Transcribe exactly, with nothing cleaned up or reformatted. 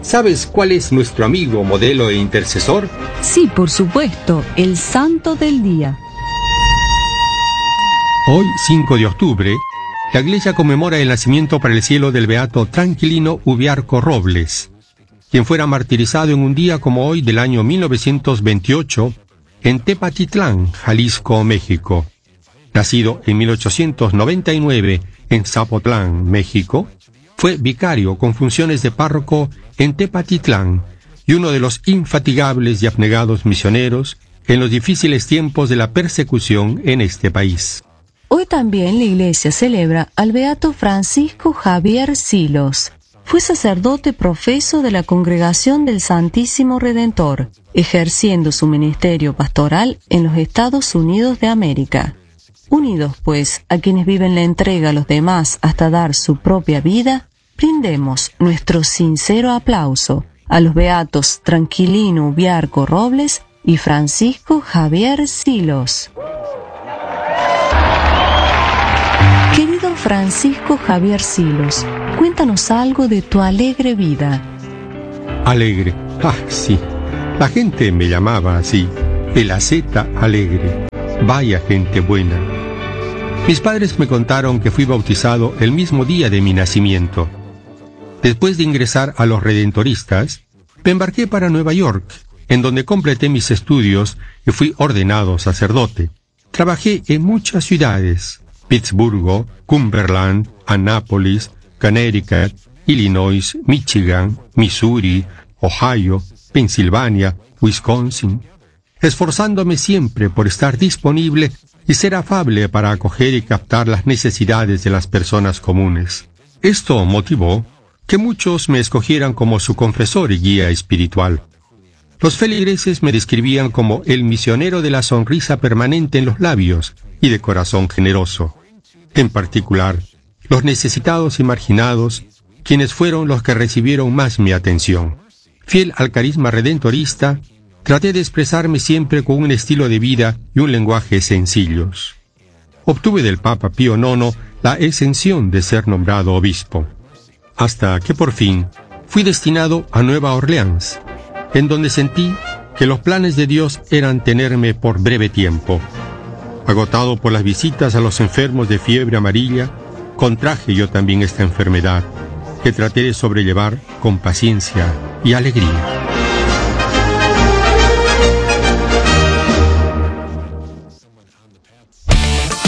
¿Sabes cuál es nuestro amigo, modelo e intercesor? Sí, por supuesto, el santo del día. Hoy, cinco de octubre, la Iglesia conmemora el nacimiento para el cielo del beato Tranquilino Ubiarco Robles, quien fuera martirizado en un día como hoy del año mil novecientos veintiocho en Tepatitlán, Jalisco, México. Nacido en mil ochocientos noventa y nueve en Zapotlán, México, fue vicario con funciones de párroco en Tepatitlán y uno de los infatigables y abnegados misioneros en los difíciles tiempos de la persecución en este país. Hoy también la Iglesia celebra al beato Francisco Javier Silos. Fue sacerdote profeso de la Congregación del Santísimo Redentor, ejerciendo su ministerio pastoral en los Estados Unidos de América. Unidos, pues, a quienes viven la entrega a los demás hasta dar su propia vida, brindemos nuestro sincero aplauso a los beatos Tranquilino Ubiarco Robles y Francisco Javier Silos. Querido Francisco Javier Silos, cuéntanos algo de tu alegre vida. Alegre, ah, sí. La gente me llamaba así, el aceta alegre. Vaya gente buena. Mis padres me contaron que fui bautizado el mismo día de mi nacimiento. Después de ingresar a los redentoristas, me embarqué para Nueva York, en donde completé mis estudios y fui ordenado sacerdote. Trabajé en muchas ciudades: Pittsburgh, Cumberland, Annapolis, Connecticut, Illinois, Michigan, Missouri, Ohio, Pensilvania, Wisconsin, esforzándome siempre por estar disponible y ser afable para acoger y captar las necesidades de las personas comunes. Esto motivó que muchos me escogieran como su confesor y guía espiritual. Los feligreses me describían como el misionero de la sonrisa permanente en los labios y de corazón generoso. En particular, los necesitados y marginados, quienes fueron los que recibieron más mi atención. Fiel al carisma redentorista, traté de expresarme siempre con un estilo de vida y un lenguaje sencillos. Obtuve del Papa Pío nono la exención de ser nombrado obispo, hasta que por fin fui destinado a Nueva Orleans, en donde sentí que los planes de Dios eran tenerme por breve tiempo. Agotado por las visitas a los enfermos de fiebre amarilla, contraje yo también esta enfermedad, que traté de sobrellevar con paciencia y alegría.